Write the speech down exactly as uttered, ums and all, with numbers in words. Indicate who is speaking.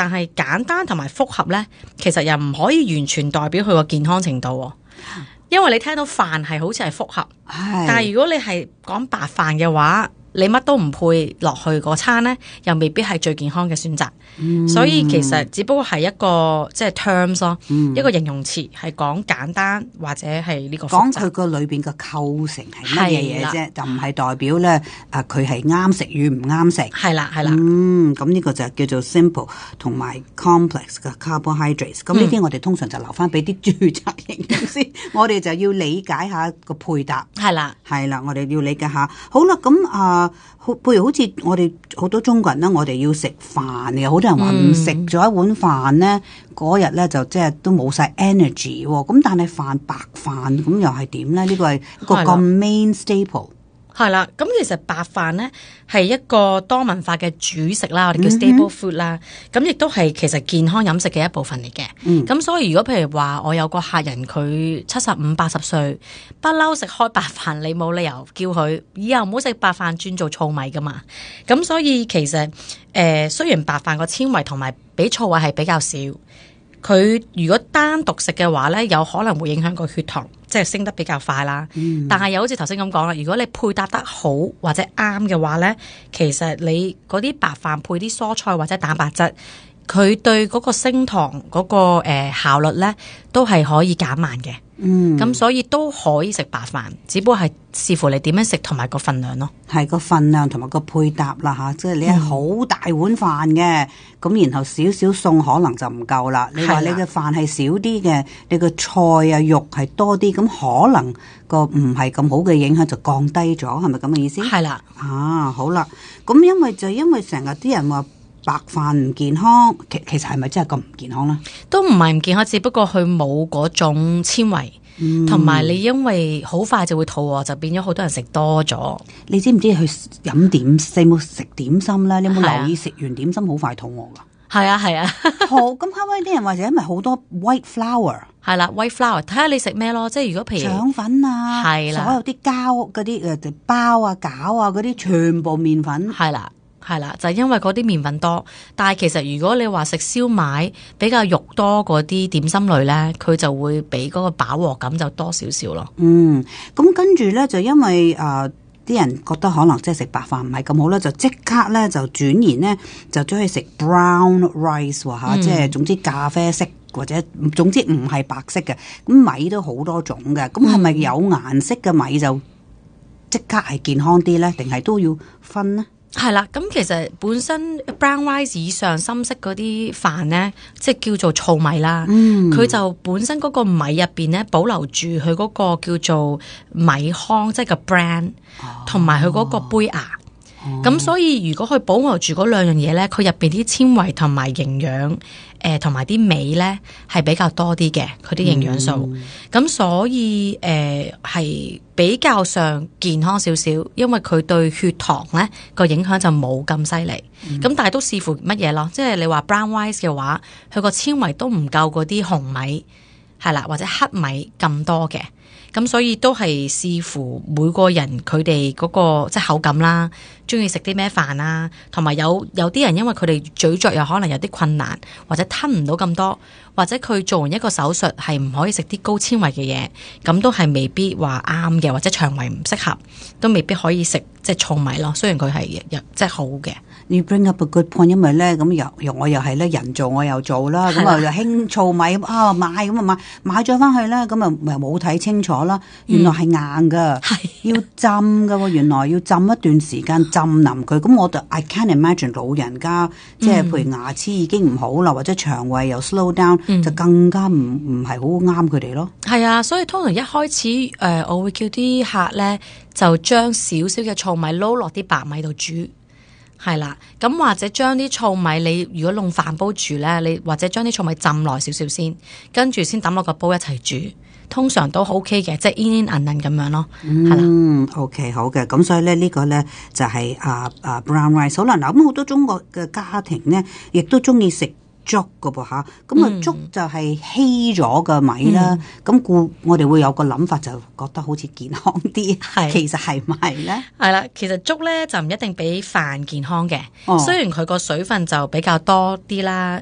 Speaker 1: 但係簡單同埋複合咧，其實又唔可以完全代表佢個健康程度喎。因為你聽到飯係好似係複合，但係如果你係講白飯嘅話，你乜都唔配落去嗰餐咧，又未必係最健康嘅選擇。嗯、所以其實只不過係一個即係 terms 咯，嗯、一個形容詞係講簡單或者係呢個複雜。講佢個裏邊嘅構成係乜嘢嘢啫，就唔係代表咧啊佢係啱食與唔啱食。係啦係啦。嗯，咁呢個就叫做 simple 同埋 complex 嘅 carbohydrates。咁呢啲我哋通常就留翻俾啲註冊營養師，我哋就要理解下個配搭。係啦係啦，我哋要理解下。好啦，咁啊。好，譬如好似我哋好多中國人咧，我哋要食飯嘅，好多人話唔食咗一碗飯咧，嗰日咧就即係都冇晒 energy 喎。咁但係飯白飯咁又係點咧？呢個係一個咁 main staple。係啦，咁其實白飯咧係一個多文化嘅主食啦，我哋叫 staple food 啦。咁亦都係其實健康飲食嘅一部分嚟嘅。咁、嗯、所以如果譬如話我有個客人佢七十五八十歲，不嬲食開白飯，你冇理由叫佢以後唔好食白飯轉做糙米噶嘛。咁所以其實誒、呃，雖然白飯個纖維同埋比糙米係比較少。佢如果單獨食嘅話咧，有可能會影響個血糖，即係升得比較快啦。嗯、但係又好似頭先咁講啦，如果你配搭得好或者啱嘅話咧，其實你嗰啲白飯配啲蔬菜或者蛋白質，佢對嗰個升糖嗰、嗰個、呃、效率咧，都係可以減慢嘅。嗯，咁所以都可以食白飯，只不過係視乎你點樣食同埋個份量咯。係個份量同埋個配搭啦吓，即係你係好大碗飯嘅，咁、嗯、然後少少餸可能就唔夠啦。你話你嘅飯係少啲嘅，你個菜啊肉係多啲，咁可能個唔係咁好嘅影響就降低咗，係咪咁嘅意思？係啦。啊，好啦，咁因為就因為成日啲人話白飯唔健康，其其實係咪真係咁唔健康咧？都唔係唔健康，只不過佢冇嗰種纖維，同埋、嗯、你因為好快就會肚餓，就變咗好多人食多咗。你知唔知去飲點？你有冇食點心咧？你有冇留意食完點心好快肚餓噶？係啊係啊。好，咁後尾啲人話就因為好多 white flour， 係啦 white flour， 睇下你食咩咯。即係如果譬如腸粉啊，係啦，所有啲膠嗰啲誒包啊餃啊嗰啲全部麵粉，係啦。係啦，就係因為嗰啲麵粉多，但係其實如果你話食燒賣比較肉多嗰啲點心類咧，佢就會俾嗰個飽和感就多少少咯。嗯，咁跟住咧就因為誒啲、呃、人覺得可能即係食白飯唔係咁好啦，就即刻咧就轉言咧就走去食 brown rice 喎嚇，即係總之咖啡色或者總之唔係白色嘅，咁米都好多種嘅，咁係咪有顏色嘅米就即刻係健康啲咧？定係都要分呢？係啦，咁其實本身 brown rice 以上深色嗰啲飯咧，即係叫做糙米啦。佢、嗯、就本身嗰個米入邊咧，保留住佢嗰個叫做米糠，即係個 bran，同埋佢嗰個胚芽。咁、哦、所以如果佢保留住嗰兩樣嘢咧，佢入邊啲纖維同埋營養，誒同埋啲味咧係比較多啲嘅，佢啲營養素。咁、嗯、所以誒係、呃、比較上健康少少，因為佢對血糖咧個影響就冇咁犀利。咁、嗯、但係都視乎乜嘢咯，即係你話 brown rice 嘅話，佢個纖維都唔夠嗰啲紅米係啦，或者黑米咁多嘅。咁所以都係視乎每個人佢哋嗰個即係口感啦，中意食啲咩飯啦，同埋有有啲人因為佢哋咀嚼又可能有啲困難，或者吞唔到咁多，或者佢做完一個手術係唔可以食啲高纖維嘅嘢，咁都係未必話啱嘅，或者腸胃唔適合，都未必可以食即係糙米咯。雖然佢係又即係好嘅。你 bring up a good point， 因為咧咁又又我又係咧人做我又做啦，咁啊又興糙米啊買咁啊買買咗翻去咧，咁啊咪冇睇清楚啦，原來係硬噶，嗯、要浸噶喎，原來要浸一段時間浸腍佢。咁我就 I can't imagine 老人家即係譬如牙齒已經唔好啦，或者腸胃又 slow down，嗯、就更加唔唔係好啱佢哋咯。係啊，所以通常一開始誒、呃，我會叫啲客咧就將少少嘅糙米撈落啲白米度煮。係啦，咁或者將啲糙米，你如果用飯煲煮咧，你或者將啲糙米浸耐少少先，跟住先抌落個煲一齊煮，通常都 OK 嘅，即係煙煙韌韌咁樣咯。係啦，嗯 OK 好嘅，咁所以咧呢個咧就係啊啊 brown rice。好啦，嗱咁好多中國嘅家庭咧，亦都中意食粥噶噃吓，咁啊粥就係稀咗嘅米啦，咁故、嗯、我哋會有個諗法，就覺得好似健康啲，係其實係唔係咧？係啦，其實粥咧就唔一定比飯健康嘅，哦、雖然佢個水分就比較多啲啦。